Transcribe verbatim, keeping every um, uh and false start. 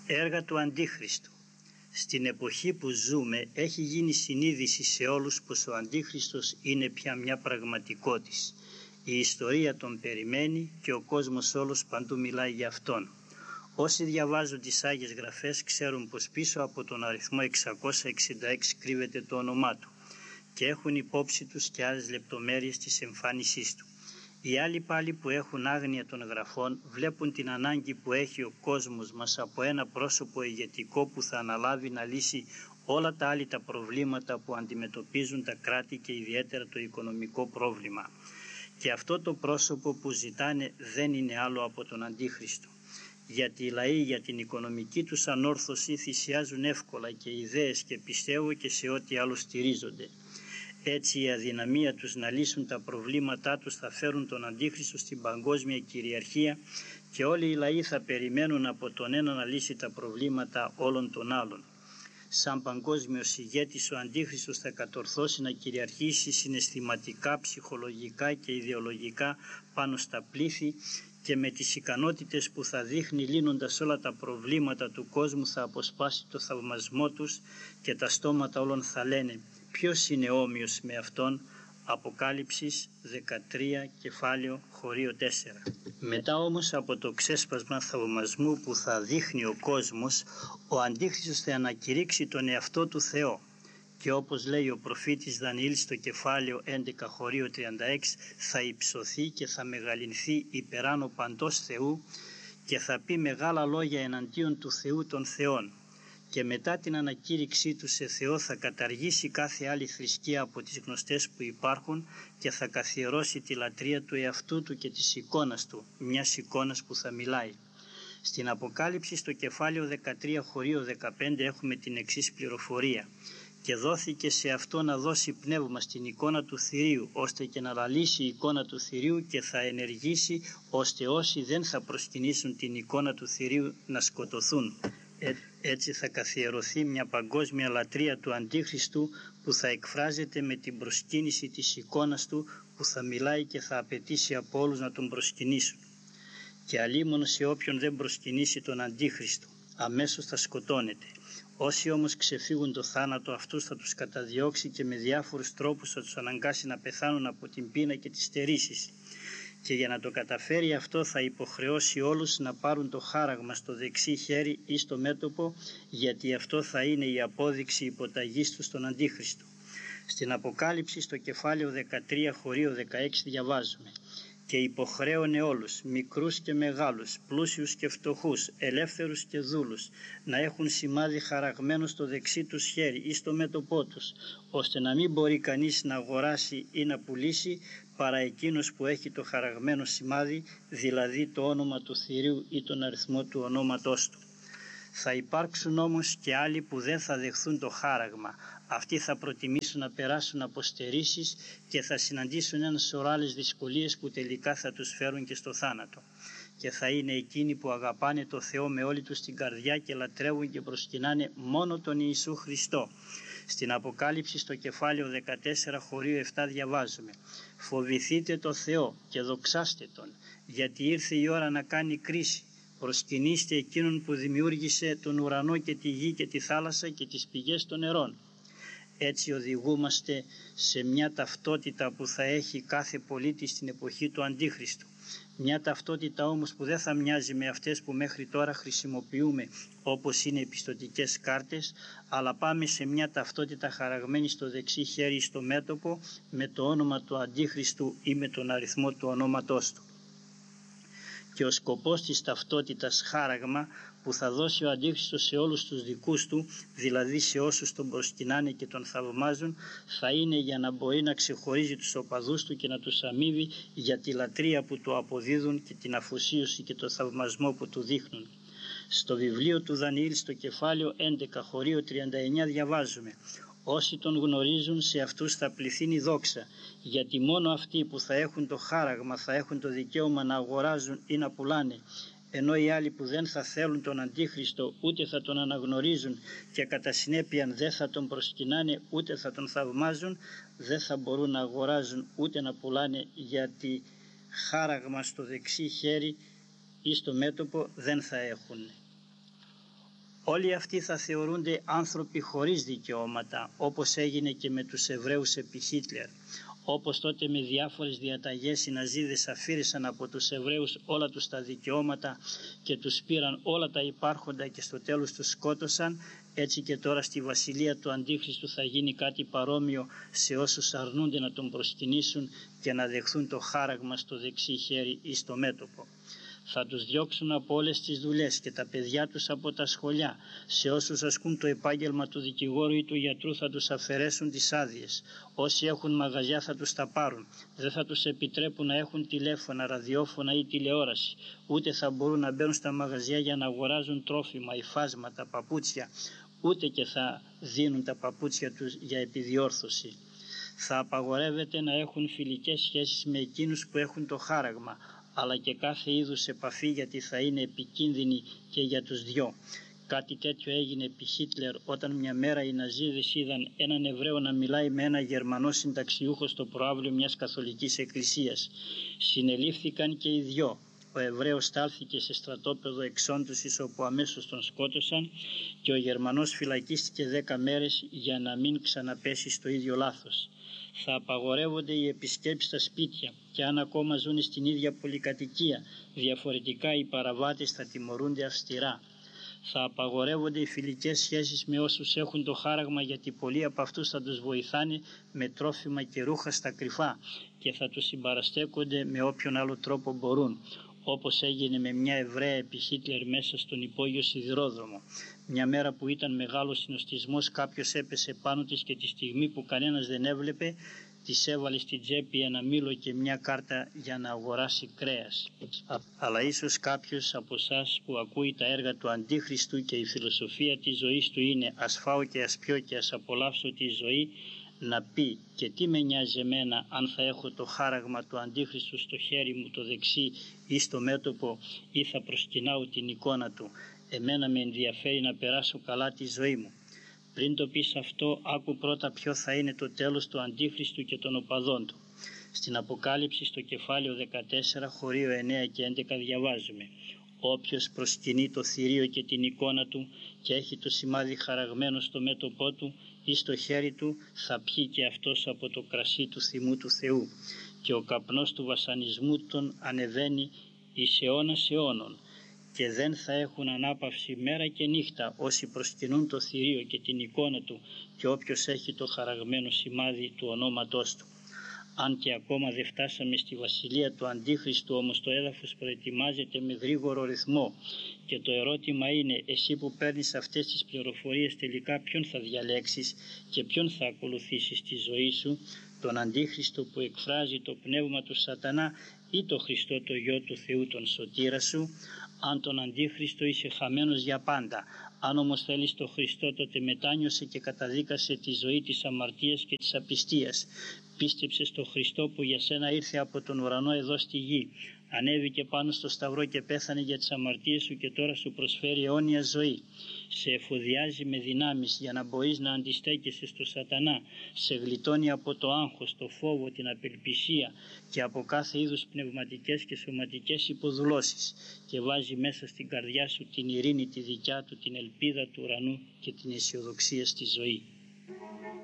Έργα του Αντίχριστου. Στην εποχή που ζούμε έχει γίνει συνείδηση σε όλους πως ο Αντίχριστος είναι πια μια πραγματικότητα. Η ιστορία τον περιμένει και ο κόσμος όλος παντού μιλάει για αυτόν. Όσοι διαβάζουν τις Άγιες Γραφές ξέρουν πως πίσω από τον αριθμό εξακόσια εξήντα έξι κρύβεται το όνομά του και έχουν υπόψη τους και άλλες λεπτομέρειες της εμφάνισής του. Οι άλλοι πάλι που έχουν άγνοια των γραφών βλέπουν την ανάγκη που έχει ο κόσμος μας από ένα πρόσωπο ηγετικό που θα αναλάβει να λύσει όλα τα άλλη τα προβλήματα που αντιμετωπίζουν τα κράτη και ιδιαίτερα το οικονομικό πρόβλημα. Και αυτό το πρόσωπο που ζητάνε δεν είναι άλλο από τον Αντίχριστο. Γιατί οι λαοί για την οικονομική τους ανόρθωση θυσιάζουν εύκολα και ιδέες και πιστεύω και σε ό,τι άλλο στηρίζονται. Έτσι η αδυναμία τους να λύσουν τα προβλήματά τους θα φέρουν τον Αντίχριστο στην παγκόσμια κυριαρχία και όλοι οι λαοί θα περιμένουν από τον ένα να λύσει τα προβλήματα όλων των άλλων. Σαν παγκόσμιος ηγέτης ο Αντίχριστος θα κατορθώσει να κυριαρχήσει συναισθηματικά, ψυχολογικά και ιδεολογικά πάνω στα πλήθη και με τις ικανότητες που θα δείχνει λύνοντας όλα τα προβλήματα του κόσμου θα αποσπάσει το θαυμασμό τους και τα στόματα όλων θα λένε ποιος είναι όμοιος με αυτόν. Αποκάλυψης δεκατρία κεφάλαιο χωρίο τέσσερα. Μετά όμως από το ξέσπασμα θαυμασμού που θα δείχνει ο κόσμος, ο Αντίχριστος θα ανακηρύξει τον εαυτό του Θεό και όπως λέει ο προφήτης Δανιήλ στο κεφάλαιο έντεκα χωρίο τριάντα έξι θα υψωθεί και θα μεγαλυνθεί υπεράνω παντός Θεού και θα πει μεγάλα λόγια εναντίον του Θεού των Θεών. Και μετά την ανακήρυξή του σε Θεό θα καταργήσει κάθε άλλη θρησκεία από τις γνωστές που υπάρχουν και θα καθιερώσει τη λατρεία του εαυτού του και της εικόνας του, μιας εικόνας που θα μιλάει. Στην Αποκάλυψη στο κεφάλαιο δεκατρία χωρίο δεκαπέντε έχουμε την εξής πληροφορία. Και δόθηκε σε αυτό να δώσει πνεύμα στην εικόνα του θηρίου, ώστε και να λαλήσει η εικόνα του θηρίου και θα ενεργήσει, ώστε όσοι δεν θα προσκυνήσουν την εικόνα του θηρίου να σκοτωθούν. Έτσι θα καθιερωθεί μια παγκόσμια λατρεία του Αντίχριστου που θα εκφράζεται με την προσκύνηση της εικόνας του που θα μιλάει και θα απαιτήσει από όλους να τον προσκυνήσουν. Και αλίμονο σε όποιον δεν προσκυνήσει τον Αντίχριστο, αμέσως θα σκοτώνεται. Όσοι όμως ξεφύγουν το θάνατο αυτούς θα τους καταδιώξει και με διάφορους τρόπους θα τους αναγκάσει να πεθάνουν από την πείνα και τις στερήσεις. Και για να το καταφέρει αυτό θα υποχρεώσει όλους να πάρουν το χάραγμα στο δεξί χέρι ή στο μέτωπο, γιατί αυτό θα είναι η απόδειξη υποταγής του στον Αντίχριστο. Στην Αποκάλυψη στο κεφάλαιο δεκατρία χωρίο δεκαέξι διαβάζουμε «Και υποχρέωνε όλους, μικρούς και μεγάλους, πλούσιους και φτωχούς, ελεύθερους και δούλους, να έχουν σημάδι χαραγμένο στο δεξί τους χέρι ή στο μέτωπό τους, ώστε να μην μπορεί κανείς να αγοράσει ή να πουλήσει παρά εκείνος που έχει το χαραγμένο σημάδι, δηλαδή το όνομα του θηρίου ή τον αριθμό του ονόματός του». Θα υπάρξουν όμως και άλλοι που δεν θα δεχθούν το χάραγμα. Αυτοί θα προτιμήσουν να περάσουν από στερήσεις και θα συναντήσουν ένα σωρό άλλες δυσκολίες που τελικά θα τους φέρουν και στο θάνατο. Και θα είναι εκείνοι που αγαπάνε το Θεό με όλη τους την καρδιά και λατρεύουν και προσκυνάνε μόνο τον Ιησού Χριστό. Στην Αποκάλυψη στο κεφάλαιο δεκατέσσερα χωρίο επτά διαβάζουμε «Φοβηθείτε το Θεό και δοξάστε Τον, γιατί ήρθε η ώρα να κάνει κρίση. Προσκυνήστε εκείνον που δημιούργησε τον ουρανό και τη γη και τη θάλασσα και τις πηγές των νερών». Έτσι οδηγούμαστε σε μια ταυτότητα που θα έχει κάθε πολίτη στην εποχή του Αντίχριστου. Μια ταυτότητα όμως που δεν θα μοιάζει με αυτές που μέχρι τώρα χρησιμοποιούμε, όπως είναι οι πιστωτικές κάρτες, αλλά πάμε σε μια ταυτότητα χαραγμένη στο δεξί χέρι στο μέτωπο με το όνομα του Αντίχριστου ή με τον αριθμό του ονόματός του. Και ο σκοπός της ταυτότητας χάραγμα που θα δώσει ο Αντίχριστος σε όλους τους δικούς του, δηλαδή σε όσους τον προσκυνάνε και τον θαυμάζουν, θα είναι για να μπορεί να ξεχωρίζει τους οπαδούς του και να τους αμείβει για τη λατρεία που του αποδίδουν και την αφοσίωση και το θαυμασμό που του δείχνουν. Στο βιβλίο του Δανιήλ στο κεφάλαιο έντεκα χωρίο τριάντα εννέα διαβάζουμε «Όσοι τον γνωρίζουν σε αυτούς θα πληθύνει δόξα, γιατί μόνο αυτοί που θα έχουν το χάραγμα θα έχουν το δικαίωμα να αγοράζουν ή να πουλάνε, ενώ οι άλλοι που δεν θα θέλουν τον Αντίχριστο ούτε θα τον αναγνωρίζουν και κατά συνέπεια δεν θα τον προσκυνάνε ούτε θα τον θαυμάζουν, δεν θα μπορούν να αγοράζουν ούτε να πουλάνε, γιατί χάραγμα στο δεξί χέρι ή στο μέτωπο δεν θα έχουν». Όλοι αυτοί θα θεωρούνται άνθρωποι χωρίς δικαιώματα, όπως έγινε και με τους Εβραίους επί Χίτλερ. Όπως τότε με διάφορες διαταγές οι Ναζίδες αφήρησαν από τους Εβραίους όλα τους τα δικαιώματα και τους πήραν όλα τα υπάρχοντα και στο τέλος τους σκότωσαν, έτσι και τώρα στη βασιλεία του Αντίχριστου θα γίνει κάτι παρόμοιο σε όσους αρνούνται να τον προσκυνήσουν και να δεχθούν το χάραγμα στο δεξί χέρι ή στο μέτωπο. Θα τους διώξουν από όλες τις δουλειές και τα παιδιά τους από τα σχολιά. Σε όσους ασκούν το επάγγελμα του δικηγόρου ή του γιατρού θα τους αφαιρέσουν τις άδειες. Όσοι έχουν μαγαζιά θα τους τα πάρουν. Δεν θα τους επιτρέπουν να έχουν τηλέφωνα, ραδιόφωνα ή τηλεόραση. Ούτε θα μπορούν να μπαίνουν στα μαγαζιά για να αγοράζουν τρόφιμα, υφάσματα, παπούτσια. Ούτε και θα δίνουν τα παπούτσια τους για επιδιόρθωση. Θα απαγορεύεται να έχουν φιλικές σχέσεις με εκείνους που έχουν το χάραγμα, αλλά και κάθε είδους επαφή, γιατί θα είναι επικίνδυνη και για τους δυο. Κάτι τέτοιο έγινε επί Χίτλερ όταν μια μέρα οι Ναζίδες είδαν έναν Εβραίο να μιλάει με ένα Γερμανό συνταξιούχο στο προαύλιο μιας καθολικής εκκλησίας. Συνελήφθηκαν και οι δυο. Ο Εβραίος στάλθηκε σε στρατόπεδο εξόντωσης όπου αμέσως τον σκότωσαν και ο Γερμανός φυλακίστηκε δέκα μέρες για να μην ξαναπέσει στο ίδιο λάθος. Θα απαγορεύονται οι επισκέψεις στα σπίτια και αν ακόμα ζουν στην ίδια πολυκατοικία, διαφορετικά οι παραβάτες θα τιμωρούνται αυστηρά. Θα απαγορεύονται οι φιλικές σχέσεις με όσους έχουν το χάραγμα, γιατί πολλοί από αυτούς θα τους βοηθάνε με τρόφιμα και ρούχα στα κρυφά και θα τους συμπαραστέκονται με όποιον άλλο τρόπο μπορούν, όπως έγινε με μια Εβραία επί Χίτλερ μέσα στον υπόγειο σιδηρόδρομο. Μια μέρα που ήταν μεγάλος συνοστισμός, κάποιος έπεσε πάνω της και τη στιγμή που κανένας δεν έβλεπε, της έβαλε στην τσέπη ένα μήλο και μια κάρτα για να αγοράσει κρέας. Αλλά ίσως κάποιος από εσάς που ακούει τα έργα του Αντίχριστου και η φιλοσοφία της ζωής του είναι «ας φάω και ας πιω και ας απολαύσω τη ζωή», να πει «και τι με νοιάζει εμένα αν θα έχω το χάραγμα του Αντίχριστου στο χέρι μου το δεξί ή στο μέτωπο ή θα προσκυνάω την εικόνα του. Εμένα με ενδιαφέρει να περάσω καλά τη ζωή μου». Πριν το πεις αυτό, άκου πρώτα ποιο θα είναι το τέλος του Αντίχριστου και των οπαδών του. Στην Αποκάλυψη στο κεφάλαιο δεκατέσσερα, χωρίο εννέα και έντεκα διαβάζουμε «Όποιος προσκυνεί το θηρίο και την εικόνα του και έχει το σημάδι χαραγμένο στο μέτωπό του ή στο χέρι του, θα πιει και αυτός από το κρασί του θυμού του Θεού και ο καπνός του βασανισμού τον ανεβαίνει εις αιώνας αιώνων και δεν θα έχουν ανάπαυση μέρα και νύχτα όσοι προσκυνούν το θηρίο και την εικόνα του και όποιος έχει το χαραγμένο σημάδι του ονόματός του». Αν και ακόμα δεν φτάσαμε στη βασιλεία του Αντίχριστου, όμως το έδαφος προετοιμάζεται με γρήγορο ρυθμό και το ερώτημα είναι, εσύ που παίρνεις αυτές τις πληροφορίες τελικά ποιον θα διαλέξεις και ποιον θα ακολουθήσεις στη ζωή σου, τον Αντίχριστο που εκφράζει το πνεύμα του Σατανά ή το Χριστό το Γιο του Θεού τον σωτήρα σου? Αν τον Αντίχριστο είσαι χαμένος για πάντα. Αν όμως θέλεις τον Χριστό, τότε μετάνιωσε και καταδίκασε τη ζωή της αμαρτίας και της απιστίας. Πίστεψε στον Χριστό που για σένα ήρθε από τον ουρανό εδώ στη γη. Ανέβηκε πάνω στο σταυρό και πέθανε για τις αμαρτίες σου και τώρα σου προσφέρει αιώνια ζωή. Σε εφοδιάζει με δυνάμεις για να μπορείς να αντιστέκεσαι στο Σατανά. Σε γλιτώνει από το άγχος, το φόβο, την απελπισία και από κάθε είδους πνευματικές και σωματικές υποδουλώσεις και βάζει μέσα στην καρδιά σου την ειρήνη τη δικιά του, την ελπίδα του ουρανού και την αισιοδοξία στη ζωή.